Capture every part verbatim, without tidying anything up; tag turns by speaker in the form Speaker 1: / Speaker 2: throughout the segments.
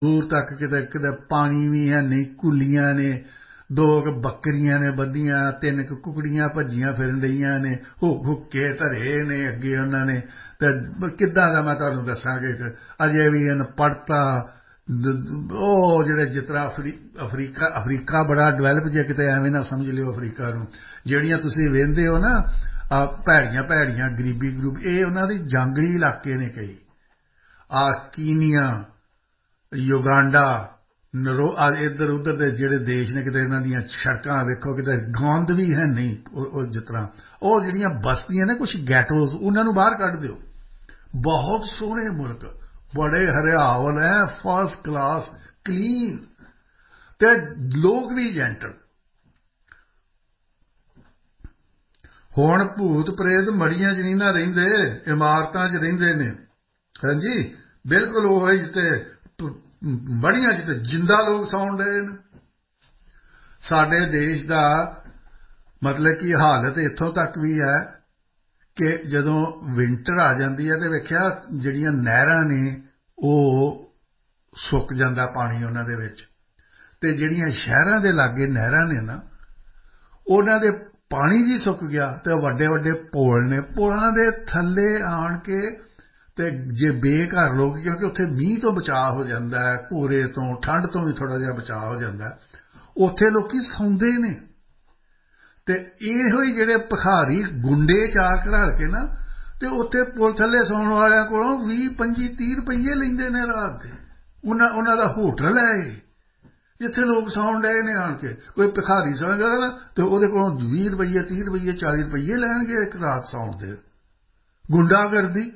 Speaker 1: दूर तक किते किते पानी भी है नहीं, कुलियां ने, दो क बकरियां ने बधियां, तीन क कुकड़ियां भजियां फिरन रहियां ने, हुक्के धरे ने अगे उन्हां ने। ते किद्दां दा मैं तुहानूं दस्सां कि अजे भी अनपढ़ता ਉਹ ਜਿਹੜੇ ਜਿਸ ਤਰ੍ਹਾਂ ਅਫਰੀ ਅਫਰੀਕਾ ਅਫਰੀਕਾ ਬੜਾ ਡਿਵੈਲਪ ਜੇ ਕਿਤੇ ਐਵੇਂ ਨਾ ਸਮਝ ਲਿਓ ਅਫਰੀਕਾ ਨੂੰ। ਜਿਹੜੀਆਂ ਤੁਸੀਂ ਵੇਖਦੇ ਹੋ ਨਾ ਆ ਭੈੜੀਆਂ ਭੈੜੀਆਂ ਗਰੀਬੀ ਗਰੂਪ, ਇਹ ਉਹਨਾਂ ਦੇ ਜੰਗਲੀ ਇਲਾਕੇ ਨੇ ਕਈ। ਆ ਕੀਨੀਆ, ਯੁਗਾਂਡਾ, ਨਰੋ ਇੱਧਰ ਉੱਧਰ ਦੇ ਜਿਹੜੇ ਦੇਸ਼ ਨੇ, ਕਿਤੇ ਇਹਨਾਂ ਦੀਆਂ ਸੜਕਾਂ ਵੇਖੋ, ਕਿਤੇ ਗੰਦ ਵੀ ਹੈ ਨਹੀਂ। ਉਹ ਜਿਸ ਤਰ੍ਹਾਂ ਉਹ ਜਿਹੜੀਆਂ ਬਸਤੀਆਂ ਨੇ ਕੁਛ ਗੈਟੋਜ਼, ਉਹਨਾਂ ਨੂੰ ਬਾਹਰ ਕੱਢ ਦਿਓ। ਬਹੁਤ ਸੋਹਣੇ ਮੁਲਕ, ਬੜੇ ਹਰਿਆਵਲ ਹੈ, ਫਸਟ ਕਲਾਸ, ਕਲੀਨ, ਤੇ ਲੋਕ ਵੀ ਜੈਂਟਲ। ਹੁਣ ਭੂਤ ਪ੍ਰੇਤ ਮੜੀਆਂ 'ਚ ਨਹੀਂ ਨਾ ਰਹਿੰਦੇ, ਇਮਾਰਤਾਂ 'ਚ ਰਹਿੰਦੇ ਨੇ। ਹਾਂਜੀ, ਬਿਲਕੁਲ ਉਹ ਜਿੱਥੇ ਮੜੀਆਂ 'ਚ ਤੇ ਜਿੰਦਾ ਲੋਕ ਸੌਣ ਡਏ ਨੇ। ਸਾਡੇ ਦੇਸ਼ ਦਾ ਮਤਲਬ ਕਿ ਹਾਲਤ ਇੱਥੋਂ ਤੱਕ ਵੀ ਹੈ ਕਿ ਜਦੋਂ ਵਿੰਟਰ ਆ ਜਾਂਦੀ ਹੈ ਤੇ ਵੇਖਿਆ ਜਿਹੜੀਆਂ ਨਹਿਰਾਂ ਨੇ ਉਹ ਸੁੱਕ ਜਾਂਦਾ ਪਾਣੀ ਉਹਨਾਂ ਦੇ ਵਿੱਚ। ਤੇ ਜਿਹੜੀਆਂ ਸ਼ਹਿਰਾਂ ਦੇ ਲਾਗੇ ਨਹਿਰਾਂ ਨੇ ਨਾ, ਉਹਨਾਂ ਦੇ ਪਾਣੀ ਵੀ ਸੁੱਕ ਗਿਆ ਤੇ ਵੱਡੇ ਵੱਡੇ ਪੁਲ ਨੇ, ਪੁਲਾਂ ਦੇ ਥੱਲੇ ਆਣ ਕੇ ਤੇ ਜੇ ਬੇਘਰ ਲੋਕ, ਕਿਉਂਕਿ ਉੱਥੇ ਮੀਂਹ ਤੋਂ ਬਚਾਅ ਹੋ ਜਾਂਦਾ ਹੈ, ਕੋਰੇ ਤੋਂ, ਠੰਡ ਤੋਂ ਵੀ ਥੋੜ੍ਹਾ ਜਿਹਾ ਬਚਾਅ ਹੋ ਜਾਂਦਾ, ਉੱਥੇ ਲੋਕੀ ਸੌਂਦੇ ਨੇ। ਤੇ ਇਹੋ ਹੀ ਜਿਹੜੇ ਭਿਖਾਰੀ ਗੁੰਡੇ ਚਾਰ ਘੜਾਲ ਕੇ ਨਾ, ਤੇ ਉੱਥੇ ਪੁਲ ਥੱਲੇ ਸੌਣ ਵਾਲਿਆਂ ਕੋਲੋਂ ਵੀਹ ਪੰਜੀ ਤੀਹ ਰੁਪਈਏ ਲੈਂਦੇ ਨੇ ਰਾਤ ਦੇ। ਉਹਨਾਂ ਉਹਨਾਂ ਦਾ ਹੋਟਲ ਹੈ ਇਹ, ਜਿੱਥੇ ਲੋਕ ਸੌਣ ਡਏ ਨੇ ਆਣ ਕੇ। ਕੋਈ ਭਿਖਾਰੀ ਸੌਂਗਾ ਨਾ ਤੇ ਉਹਦੇ ਕੋਲੋਂ ਵੀਹ ਰੁਪਈਏ ਤੀਹ ਰੁਪਈਏ ਚਾਲੀ ਰੁਪਈਏ ਲੈਣਗੇ ਇੱਕ ਰਾਤ ਸੌਣ ਦੇ। ਗੁੰਡਾਗਰਦੀ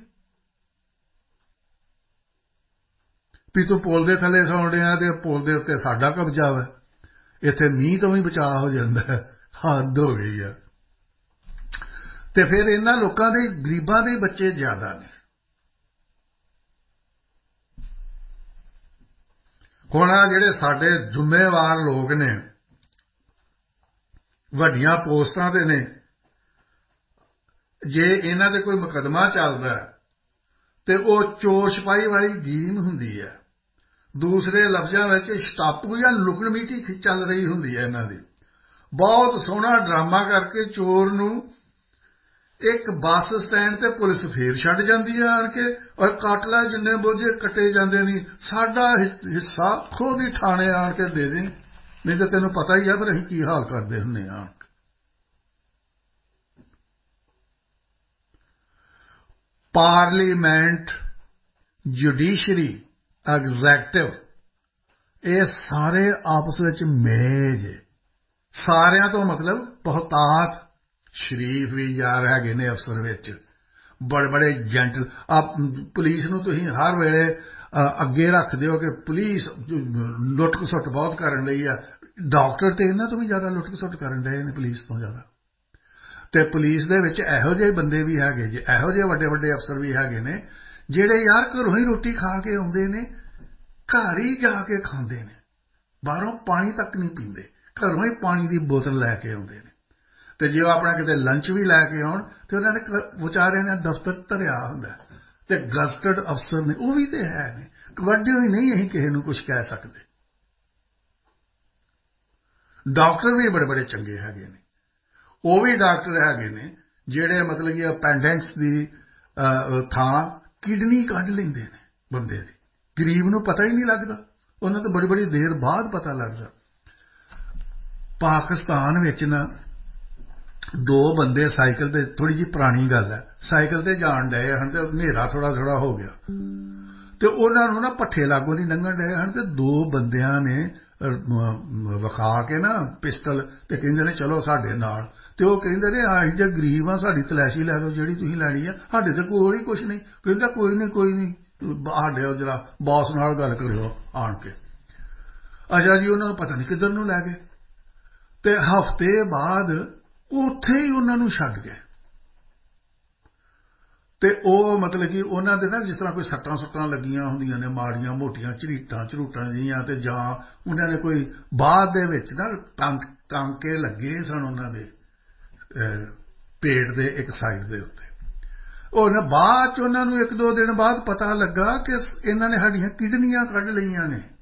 Speaker 1: ਵੀ ਤੂੰ ਪੁਲ ਦੇ ਥੱਲੇ ਸੌਣ ਡਿਆ ਤੇ ਪੁਲ ਦੇ ਉੱਤੇ ਸਾਡਾ ਕਬਜ਼ਾ ਵਾ, ਇੱਥੇ ਮੀਂਹ ਤੋਂ ਵੀ ਬਚਾਅ ਹੋ ਜਾਂਦਾ। ਹੱਦ ਹੋ ਗਈ ਆ। ਤੇ ਫਿਰ ਇਹਨਾਂ ਲੋਕਾਂ ਦੇ ਗਰੀਬਾਂ ਦੇ ਬੱਚੇ ਜ਼ਿਆਦਾ ਨੇ। ਹੁਣ ਆ ਜਿਹੜੇ ਸਾਡੇ ਜ਼ਿੰਮੇਵਾਰ ਲੋਕ ਨੇ, ਵੱਡੀਆਂ ਪੋਸਟਾਂ ਤੇ ਨੇ, ਜੇ ਇਹਨਾਂ ਦੇ ਕੋਈ ਮੁਕੱਦਮਾ ਚੱਲਦਾ ਤੇ ਉਹ ਚੋਰ ਛਪਾਈ ਵਾਲੀ ਗੇਮ ਹੁੰਦੀ ਹੈ। ਦੂਸਰੇ ਲਫ਼ਜ਼ਾਂ ਵਿੱਚ ਸਟਾਪੂ ਜਾਂ ਲੁਕਣ ਮੀਟੀ ਚੱਲ ਰਹੀ ਹੁੰਦੀ ਹੈ ਇਹਨਾਂ ਦੀ। ਬਹੁਤ ਸੋਹਣਾ ਡਰਾਮਾ ਕਰਕੇ ਚੋਰ ਨੂੰ ਇੱਕ ਬੱਸ ਸਟੈਂਡ ਤੇ ਪੁਲਿਸ ਫੇਰ ਛੱਡ ਜਾਂਦੀ ਹੈ ਆਣ ਕੇ, ਔਰ ਕੱਟ ਲੈ ਜਿੰਨੇ ਬੋਝੇ ਕੱਟੇ ਜਾਂਦੇ ਨਹੀਂ, ਸਾਡਾ ਹਿੱਸਾ ਖੁਦ ਹੀ ਥਾਣੇ ਆਣ ਕੇ ਦੇ ਦੇ, ਨਹੀਂ ਤਾਂ ਤੈਨੂੰ ਪਤਾ ਹੀ ਆ ਫਿਰ ਅਸੀਂ ਕੀ ਹਾਲ ਕਰਦੇ ਹੁੰਦੇ ਹਾਂ। ਪਾਰਲੀਮੈਂਟ, ਜੁਡੀਸ਼ਰੀ, ਐਗਜ਼ੈਕਟਿਵ, ਇਹ ਸਾਰੇ ਆਪਸ ਵਿੱਚ ਮਿਲੇ ਜੇ। ਸਾਰਿਆਂ ਤੋਂ ਮਤਲਬ ਬਹੁਤਾਤ ਸ਼ਰੀਫ ਵੀ ਯਾਰ ਹੈਗੇ ਨੇ ਅਫਸਰ ਵਿੱਚ, ਬੜੇ ਬੜੇ ਜੈਂਟਲ। ਆ ਪੁਲਿਸ ਨੂੰ ਤੁਸੀਂ ਹਰ ਵੇਲੇ ਅੱਗੇ ਰੱਖਦੇ ਹੋ ਕਿ ਪੁਲਿਸ ਲੁੱਟ ਖਸੁੱਟ ਬਹੁਤ ਕਰਨ ਲਈ ਆ। ਡਾਕਟਰ ਤੇ ਇਹਨਾਂ ਤੋਂ ਵੀ ਜ਼ਿਆਦਾ ਲੁੱਟ ਖਸੁੱਟ ਕਰਨ ਡਏ ਨੇ ਪੁਲਿਸ ਤੋਂ ਜ਼ਿਆਦਾ। ਤੇ ਪੁਲਿਸ ਦੇ ਵਿੱਚ ਇਹੋ ਜਿਹੇ ਬੰਦੇ ਵੀ ਹੈਗੇ ਜੇ, ਇਹੋ ਜਿਹੇ ਵੱਡੇ ਵੱਡੇ ਅਫਸਰ ਵੀ ਹੈਗੇ ਨੇ ਜਿਹੜੇ ਯਾਰ ਘਰੋਂ ਹੀ ਰੋਟੀ ਖਾ ਕੇ ਆਉਂਦੇ ਨੇ, ਘਰ ਹੀ ਜਾ ਕੇ ਖਾਂਦੇ ਨੇ, ਬਾਹਰੋਂ ਪਾਣੀ ਤੱਕ ਨਹੀਂ ਪੀਂਦੇ, ਘਰੋਂ ਹੀ ਪਾਣੀ ਦੀ ਬੋਤਲ ਲੈ ਕੇ ਆਉਂਦੇ ਨੇ। ਤੇ ਜੇ ਉਹ ਆਪਣਾ ਕਿਤੇ ਲੰਚ ਵੀ ਲੈ ਕੇ ਆਉਣ ਤੇ ਉਹਨਾਂ ਨੇ ਵਿਚਾਰਿਆਂ ਨੇ ਦਫ਼ਤਰ ਧਰਿਆ ਹੁੰਦਾ। ਤੇ ਗਜ਼ਟਡ ਅਫਸਰ ਨੇ, ਉਹ ਵੀ ਤੇ ਹੈ ਨੇ, ਵੱਡੇ ਹੋਈ ਨਹੀਂ ਅਸੀਂ ਕਿਸੇ ਨੂੰ ਕੁਛ ਕਹਿ ਸਕਦੇ। ਡਾਕਟਰ ਵੀ ਬੜੇ ਬੜੇ ਚੰਗੇ ਹੈਗੇ ਨੇ, ਉਹ ਵੀ ਡਾਕਟਰ ਹੈਗੇ ਨੇ ਜਿਹੜੇ ਮਤਲਬ ਕਿ ਅਪੈਂਡਿਕਸ ਦੀ ਥਾਂ ਕਿਡਨੀ ਕੱਢ ਲੈਂਦੇ ਨੇ ਬੰਦੇ ਦੀ। ਗਰੀਬ ਨੂੰ ਪਤਾ ਹੀ ਨਹੀਂ ਲੱਗਦਾ, ਉਹਨਾਂ ਤੋਂ ਬੜੀ ਬੜੀ ਦੇਰ ਬਾਅਦ ਪਤਾ ਲੱਗਦਾ। ਪਾਕਿਸਤਾਨ ਵਿੱਚ ਨਾ ਦੋ ਬੰਦੇ ਸਾਈਕਲ ਤੇ, ਥੋੜ੍ਹੀ ਜਿਹੀ ਪੁਰਾਣੀ ਗੱਲ ਹੈ, ਸਾਈਕਲ ਤੇ ਜਾਣ ਡਏ ਹਨ ਤੇ ਹਨੇਰਾ ਥੋੜ੍ਹਾ ਥੋੜ੍ਹਾ ਹੋ ਗਿਆ ਤੇ ਉਹਨਾਂ ਨੂੰ ਨਾ ਭੱਠੇ ਲਾਗੋਂ ਦੀ ਲੰਘਣ ਡਏ ਹਨ ਤੇ ਦੋ ਬੰਦਿਆਂ ਨੇ ਵਿਖਾ ਕੇ ਨਾ ਪਿਸਟਲ ਤੇ ਕਹਿੰਦੇ ਨੇ ਚਲੋ ਸਾਡੇ ਨਾਲ। ਤੇ ਉਹ ਕਹਿੰਦੇ ਨੇ ਅਸੀਂ ਜੇ ਗਰੀਬ ਆ, ਸਾਡੀ ਤਲਾਸ਼ੀ ਲੈ ਲਓ ਜਿਹੜੀ ਤੁਸੀਂ ਲੈਣੀ ਆ, ਸਾਡੇ ਤੇ ਕੋਲ ਹੀ ਕੁਛ ਨਹੀਂ। ਕਹਿੰਦਾ ਕੋਈ ਨਹੀਂ ਕੋਈ ਨਹੀਂ, ਸਾਡੇ ਉਹ ਜਿਹੜਾ ਬੌਸ ਨਾਲ ਗੱਲ ਕਰਿਓ ਆਣ ਕੇ। ਅੱਛਾ ਜੀ, ਉਹਨਾਂ ਨੂੰ ਪਤਾ ਨਹੀਂ ਕਿੱਧਰ ਨੂੰ ਲੈ ਗਏ ਤੇ ਹਫ਼ਤੇ ਬਾਅਦ ਉੱਥੇ ਹੀ ਉਹਨਾਂ ਨੂੰ ਛੱਡ ਗਏ। ਤੇ ਉਹ ਮਤਲਬ ਕਿ ਉਹਨਾਂ ਦੇ ਨਾ ਜਿਸ ਤਰ੍ਹਾਂ ਕੋਈ ਸੱਟਾਂ ਸੁੱਟਾਂ ਲੱਗੀਆਂ ਹੁੰਦੀਆਂ ਨੇ, ਮਾੜੀਆਂ ਮੋਟੀਆਂ ਝਰੀਟਾਂ ਝਰੂਟਾਂ ਜਿਹੀਆਂ, ਤੇ ਜਾਂ ਉਹਨਾਂ ਨੇ ਕੋਈ ਬਾਅਦ ਦੇ ਵਿੱਚ ਨਾ ਟਾਂਕੇ ਲੱਗੇ ਸਨ ਉਹਨਾਂ ਦੇ ਪੇਟ ਦੇ ਇੱਕ ਸਾਈਡ ਦੇ ਉੱਤੇ। ਉਹ ਨਾ ਬਾਅਦ 'ਚ ਉਹਨਾਂ ਨੂੰ ਇੱਕ ਦੋ ਦਿਨ ਬਾਅਦ ਪਤਾ ਲੱਗਾ ਕਿ ਇਹਨਾਂ ਨੇ ਸਾਡੀਆਂ ਕਿਡਨੀਆਂ ਕੱਢ ਲਈਆਂ ਨੇ।